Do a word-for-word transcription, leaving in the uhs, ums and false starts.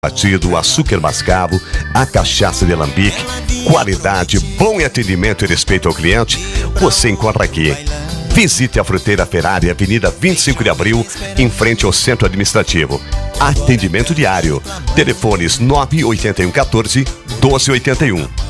batido, o açúcar mascavo, a cachaça de alambique, qualidade, bom atendimento e respeito ao cliente, você encontra aqui. Visite a Fruteira Ferrari, Avenida vinte e cinco de abril, em frente ao Centro Administrativo. Atendimento diário. Telefones nove oito um um quatorze, doze oitenta e um.